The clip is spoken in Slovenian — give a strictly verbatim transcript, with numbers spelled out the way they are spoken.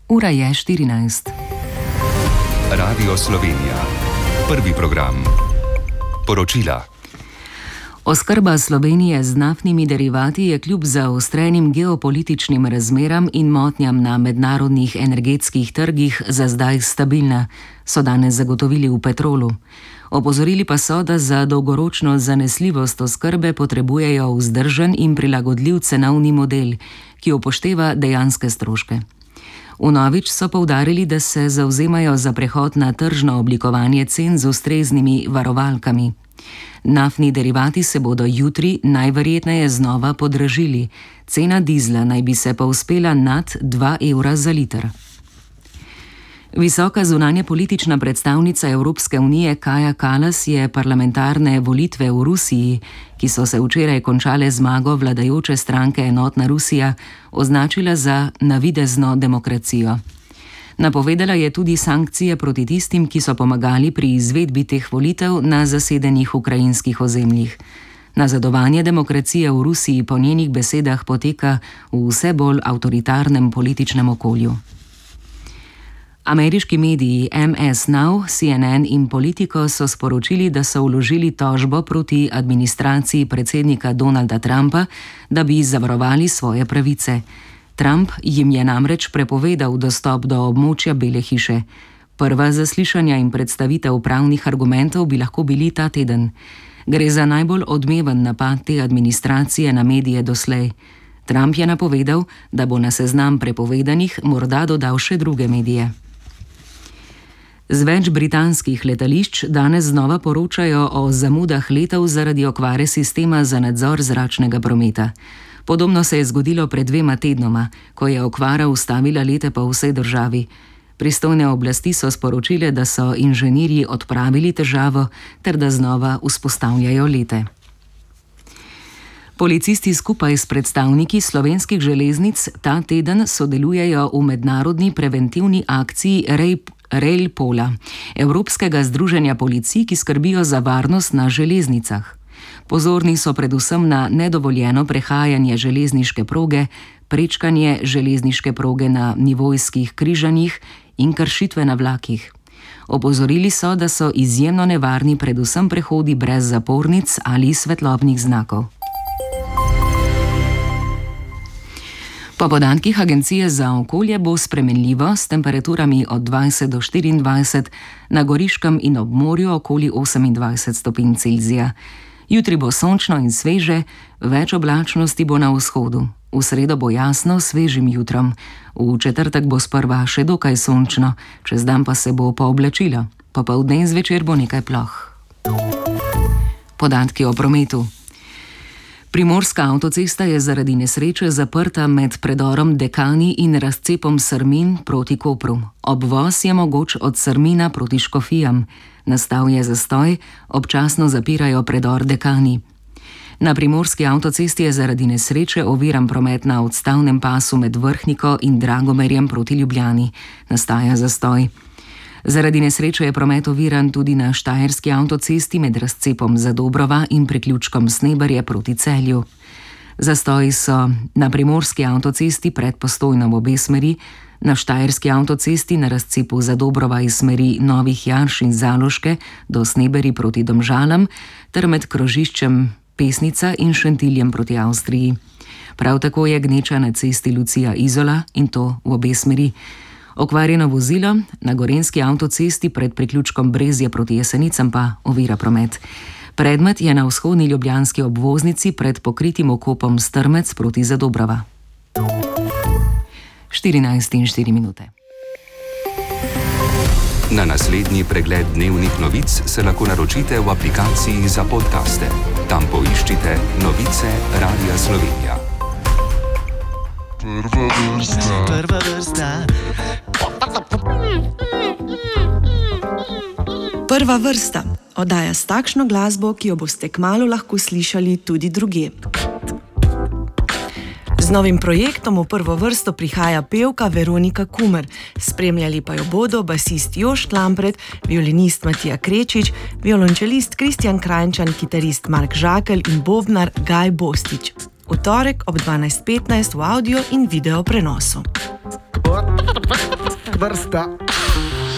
Ura je štirinajst. Radio Slovenija. Prvi program. Poročila. Oskrba Slovenije z naftnimi derivati je kljub zaostrenim geopolitičnim razmeram in motnjam na mednarodnih energetskih trgih za zdaj stabilna, so danes zagotovili v Petrolu. Opozorili pa so, da za dolgoročno zanesljivost oskrbe potrebujejo vzdržen in prilagodljiv cenovni model, ki upošteva dejanske stroške. Vnovič so poudarili, da se zavzemajo za prehod na tržno oblikovanje cen z ustreznimi varovalkami. Naftni derivati se bodo jutri najverjetneje znova podražili. Cena dizla naj bi se povzpela nad dva evra za liter. Visoka zunanjepolitična predstavnica Evropske unije Kaja Kallas je parlamentarne volitve v Rusiji, ki so se včeraj končale zmago vladajoče stranke Enotna Rusija, označila za navidezno demokracijo. Napovedala je tudi sankcije proti tistim, ki so pomagali pri izvedbi teh volitev na zasedenih ukrajinskih ozemljih. Nazadovanje demokracije v Rusiji po njenih besedah poteka v vse bolj avtoritarnem političnem okolju. Ameriški mediji M S Now, C N N in Politico so sporočili, da so vložili tožbo proti administraciji predsednika Donalda Trumpa, da bi zavarovali svoje pravice. Trump jim je namreč prepovedal dostop do območja Bele hiše. Prva zaslišanja in predstavitev pravnih argumentov bi lahko bili ta teden. Gre za najbolj odmeven napad te administracije na medije doslej. Trump je napovedal, da bo na seznam prepovedanih morda dodal še druge medije. Z več britanskih letališč danes znova poročajo o zamudah letov zaradi okvare sistema za nadzor zračnega prometa. Podobno se je zgodilo pred dvema tednoma, ko je okvara ustavila lete po vsej državi. Pristojne oblasti so sporočile, da so inženirji odpravili težavo ter da znova vzpostavljajo lete. Policisti skupaj s predstavniki slovenskih železnic ta teden sodelujejo v mednarodni preventivni akciji Rail Pola, Evropskega združenja policij, ki skrbijo za varnost na železnicah. Pozorni so predvsem na nedovoljeno prehajanje železniške proge, prečkanje železniške proge na nivojskih križanjih in kršitve na vlakih. Opozorili so, da so izjemno nevarni predvsem prehodi brez zapornic ali svetlobnih znakov. Po podatkih Agencije za okolje bo spremenljivo s temperaturami od dvajset do štiriindvajset, na Goriškem in ob morju okoli osemindvajset stopinj Celzija. Jutri bo sončno in sveže, več oblačnosti bo na vzhodu. V sredo bo jasno s svežim jutrom. V četrtek bo sprva še dokaj sončno, čez dan pa se bo pooblačilo. Popoldne in zvečer bo nekaj ploh. Podatki o prometu. Primorska avtocesta je zaradi nesreče zaprta med predorom Dekani in razcepom Srmin proti Kopru. Obvoz je mogoč od Srmina proti Škofijam. Nastal je zastoj, občasno zapirajo predor Dekani. Na primorski avtocesti je zaradi nesreče oviran promet na odstavnem pasu med Vrhniko in Dragomerjem proti Ljubljani. Nastaja zastoj. Zaradi nesreče je promet oviran tudi na štajerski avtocesti med razcepom Zadobrova in priključkom Sneberje proti Celju. Zastoji so na primorski avtocesti pred Postojno v obe smeri, na štajerski avtocesti na razcepu Zadobrova iz smeri Novih Jarš in Zaloške do Sneberi proti Domžalam ter med krožiščem Pesnica in Šentiljem proti Avstriji. Prav tako je gneča na cesti Lucija Izola in to v obe smeri. Okvarjeno vozilo na gorenjski avtocesti pred priključkom Brezje proti Jesenicam pa ovira promet. Predmet je na vzhodni ljubljanski obvoznici pred pokritim okopom Strmec proti Zadobrova. štirinajst in štiri minute. Na naslednji pregled dnevnih novic se lahko naročite v aplikaciji za podcaste. Tam poiščite Novice Radia Slovenija. Prva vrsta. Prva vrsta. Prva vrsta. Oddaja s takšno glasbo, ki jo boste kmalu lahko slišali tudi drugje. Z novim projektom v prvo vrsto prihaja pevka Veronika Kumer, spremljali pa jo bodo basist Jošt Lampret, violinist Matija Krečič, violončelist Kristjan Krajnčan, kitarist Mark Žakelj in bobnar Gaj Bostič. V torek ob dvanajst petnajst v audio in video prenosu. vrsta.